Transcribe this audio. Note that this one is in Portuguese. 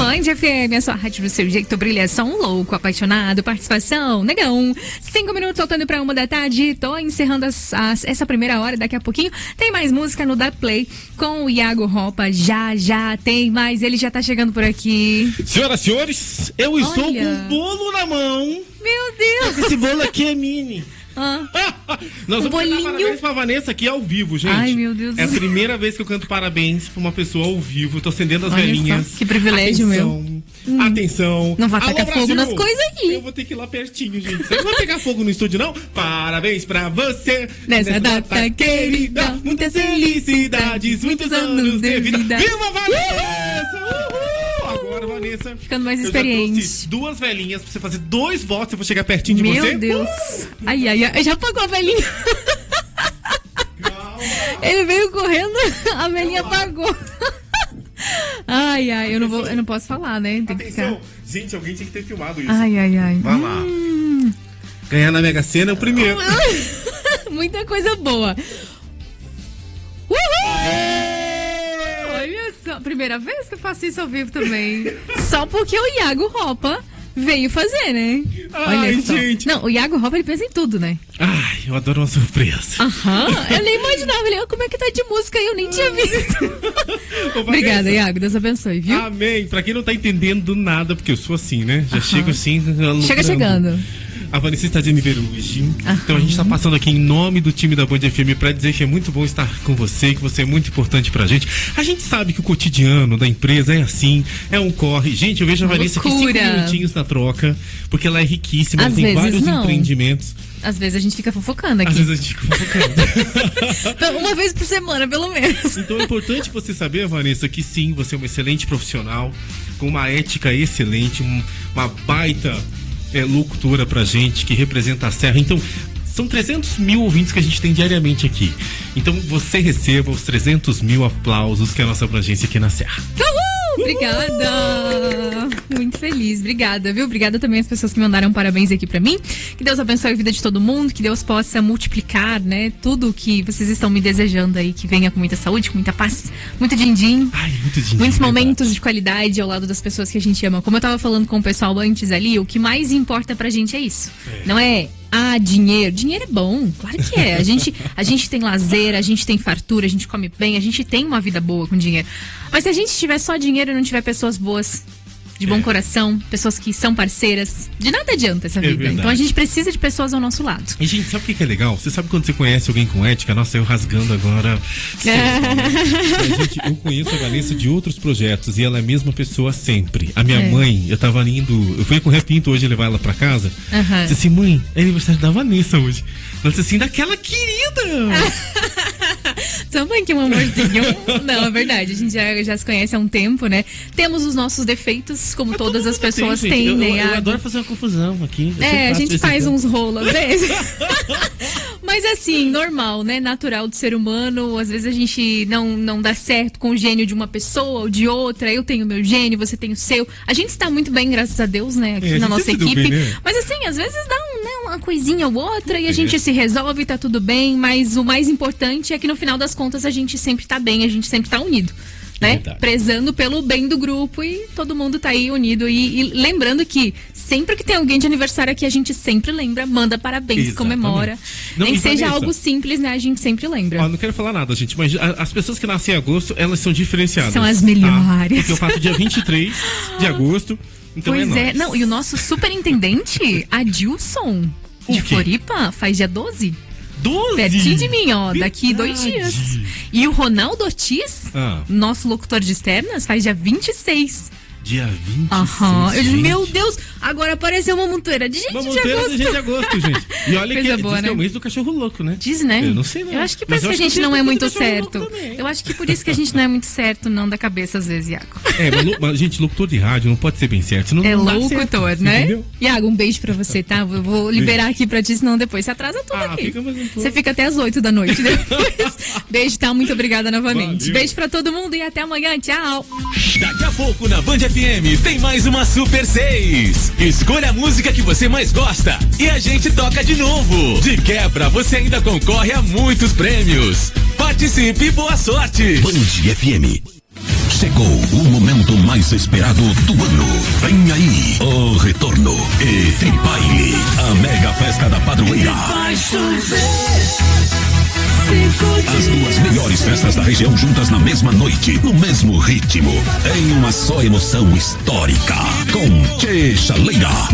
Band FM, a sua rádio do seu jeito, brilhação, louco, apaixonado, participação, negão. 5 minutos soltando pra 1 da tarde. Tô encerrando essa primeira hora. Daqui a pouquinho tem mais música no Da Play com o Iago Ropa. Já tem mais. Ele já tá chegando por aqui. Senhoras e senhores, eu estou com um bolo na mão. Meu Deus! Esse bolo aqui é mini. Nós vamos cantar parabéns pra Vanessa aqui ao vivo, gente. Ai, meu Deus. É a primeira vez que eu canto parabéns pra uma pessoa ao vivo. Eu tô acendendo as velhinhas. Que privilégio, Atenção. Não vai tacar fogo nas coisas aí. Eu vou ter que ir lá pertinho, gente. Você não vai pegar fogo no estúdio, não? Parabéns pra você nessa data querida. Muitas felicidades, muitos anos de vida. Viva Vanessa! Agora, Vanessa, ficando mais experiente. Eu já trouxe 2 velhinhas pra você fazer 2 votos. Eu vou chegar pertinho de você. Meu Deus. Ai, já apagou a velhinha. Calma. Ele veio correndo, a velhinha apagou. Ai, eu não posso falar, né? Tem que ficar... Gente, alguém tinha que ter filmado isso. Ai. Vai lá. Ganhar na Mega Sena é o primeiro. Muita coisa boa. Uhul! Olha só, primeira vez que eu faço isso ao vivo também. Só porque o Iago Ropa veio fazer, né? Olha só. Gente. Não, o Iago Ropa, ele pensa em tudo, né? Ai, eu adoro uma surpresa. Eu nem imaginava. Ele, como é que tá de música aí? Eu nem tinha visto. Obrigada, Iago. Deus abençoe, viu? Amém. Pra quem não tá entendendo nada, porque eu sou assim, né? Já chego assim. Chega chegando. A Vanessa está de aniversário hoje. Então a gente está passando aqui em nome do time da Band FM para dizer que é muito bom estar com você, que você é muito importante pra gente. A gente sabe que o cotidiano da empresa é assim, é um corre. Gente, eu vejo a Vanessa aqui 5 minutinhos na troca, porque ela é riquíssima, ela tem vários empreendimentos. Às vezes a gente fica fofocando aqui. Às vezes a gente fica fofocando. Uma vez por semana, pelo menos. Então é importante você saber, Vanessa, que sim, você é uma excelente profissional, com uma ética excelente, uma baita locutora pra gente, que representa a Serra. Então, são 300 mil ouvintes que a gente tem diariamente aqui. Então, você receba os 300 mil aplausos que é a nossa abrangência aqui na Serra. Obrigada! Muito feliz, obrigada, viu? Obrigada também às pessoas que mandaram parabéns aqui pra mim. Que Deus abençoe a vida de todo mundo, que Deus possa multiplicar, né? Tudo que vocês estão me desejando aí, que venha com muita saúde, com muita paz, muito din-din. Ai, muito din-din. Muitos momentos de qualidade ao lado das pessoas que a gente ama. Como eu tava falando com o pessoal antes ali, o que mais importa pra gente é isso. Não é... dinheiro. Dinheiro é bom, claro que é. A gente tem lazer, a gente tem fartura, a gente come bem, a gente tem uma vida boa com dinheiro. Mas se a gente tiver só dinheiro e não tiver pessoas boas, de bom coração, pessoas que são parceiras, de nada adianta essa vida. Verdade. Então a gente precisa de pessoas ao nosso lado. E, gente, sabe o que é legal? Você sabe quando você conhece alguém com ética? Nossa, eu rasgando agora. Mas, gente, eu conheço a Vanessa de outros projetos e ela é a mesma pessoa sempre. A minha mãe, eu fui com o Repinto hoje levar ela pra casa. Disse assim, mãe, é aniversário da Vanessa hoje. Ela disse assim, daquela querida. Também que um amorzinho. Não, é verdade. A gente já se conhece há um tempo, né? Temos os nossos defeitos, como todas as pessoas têm, né? Eu adoro fazer uma confusão aqui. A gente faz uns rolos às vezes. Mas assim, normal, né? Natural do ser humano. Às vezes a gente não dá certo com o gênio de uma pessoa ou de outra. Eu tenho o meu gênio, você tem o seu. A gente está muito bem, graças a Deus, né? Aqui na nossa equipe. Bem, né? Mas assim, às vezes dá uma coisinha ou outra e a gente se resolve, tá tudo bem. Mas o mais importante é que no final das contas a gente sempre tá bem, a gente sempre tá unido. Né? Prezando pelo bem do grupo e todo mundo tá aí unido. E lembrando que sempre que tem alguém de aniversário aqui, a gente sempre lembra, manda parabéns, comemora. Nem seja algo simples, né? A gente sempre lembra. Não quero falar nada, gente, mas as pessoas que nascem em agosto, elas são diferenciadas. São as melhores. Porque eu faço dia 23 de agosto. Então pois é. Não, e o nosso superintendente, Adilson, de Floripa, faz dia 12. 12? Pertinho de mim, ó, daqui 2 dias. E o Ronaldo Ortiz, nosso locutor de externas, faz dia 26. Dia 26. Eu disse, meu Deus, agora apareceu uma montoeira de gente de agosto, gente. E olha coisa que boa, diz né? que é o mês do cachorro louco, né? Diz, né? Eu não sei, não. Eu acho que por isso que a gente não é muito certo. Eu acho que por isso que a gente não é muito certo, não, da cabeça, às vezes, Iago. Mas gente, locutor de rádio não pode ser bem certo. Não locutor, certo, né? Entendeu? Iago, um beijo pra você, tá? Eu vou liberar aqui pra ti, senão depois você atrasa tudo aqui. Fica mais um pouco. Você fica até as 8 da noite depois. Beijo, tá? Muito obrigada novamente. Valeu. Beijo pra todo mundo e até amanhã. Tchau. Daqui a pouco na Band FM tem mais uma Super 6. Escolha a música que você mais gosta e a gente toca de novo. De quebra, você ainda concorre a muitos prêmios. Participe e boa sorte. Band FM. Chegou o momento mais esperado do ano. Vem aí o retorno e Tribaile, a mega festa da padroeira. Vai chover. As duas melhores festas da região juntas na mesma noite, no mesmo ritmo, em uma só emoção histórica, com Tchê Chaleira.